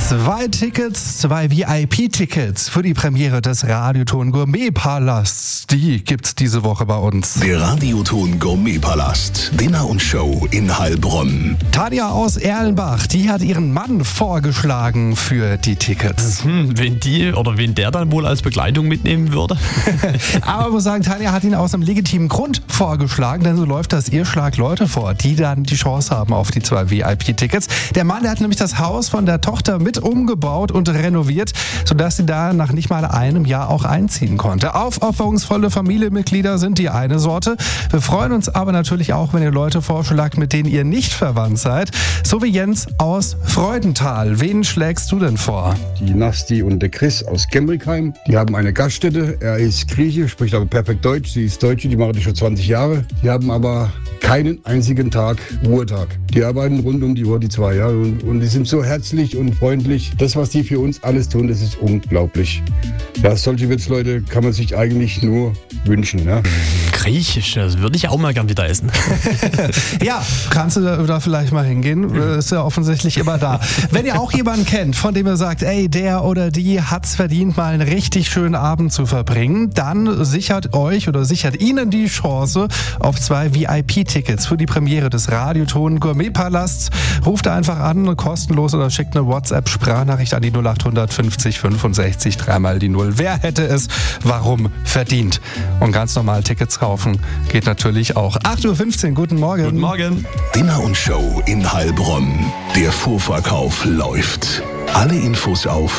2 Tickets, 2 VIP-Tickets für die Premiere des Radioton Gourmet-Palasts. Die gibt's diese Woche bei uns. Der Radioton Gourmet-Palast. Dinner und Show in Heilbronn. Tanja aus Erlenbach, die hat ihren Mann vorgeschlagen für die Tickets. Wen der dann wohl als Begleitung mitnehmen würde. Aber ich muss sagen, Tanja hat ihn aus einem legitimen Grund vorgeschlagen, denn so läuft das. Ihr schlagt Leute vor, die dann die Chance haben auf die 2 VIP-Tickets. Der Mann, der hat nämlich das Haus von der Tochter mit umgebaut und renoviert, sodass sie da nach nicht mal einem Jahr auch einziehen konnte. Aufopferungsvolle Familienmitglieder sind die eine Sorte. Wir freuen uns aber natürlich auch, wenn ihr Leute vorschlagt, mit denen ihr nicht verwandt seid. So wie Jens aus Freudenthal. Wen schlägst du denn vor? Die Nasti und der Chris aus Gemrickheim. Die haben eine Gaststätte. Er ist Grieche, spricht aber perfekt Deutsch. Sie ist Deutsche, die machen das schon 20 Jahre. Die haben aber keinen einzigen Tag Ruhetag. Die arbeiten rund um die Uhr, die 2 Jahre. Und die sind so herzlich und freundlich. Das, was die für uns alles tun, das ist unglaublich. Ja, solche Wirtsleute kann man sich eigentlich nur wünschen. Ja. Griechisch, das würde ich auch mal gern wieder essen. Ja, kannst du da vielleicht mal hingehen? Ist ja offensichtlich immer da. Wenn ihr auch jemanden kennt, von dem ihr sagt, ey, der oder die hat's verdient, mal einen richtig schönen Abend zu verbringen, dann sichert euch oder sichert ihnen die Chance auf 2 VIP-Tickets für die Premiere des Radioton Gourmet-Palasts. Ruft einfach an, kostenlos, oder schickt eine WhatsApp-Sprachnachricht an die 0800 50 65 3 die 0. Wer hätte es warum verdient? Und ganz normal Tickets kaufen geht natürlich auch. 8.15 Uhr, guten Morgen. Guten Morgen. Dinner und Show in Heilbronn. Der Vorverkauf läuft. Alle Infos auf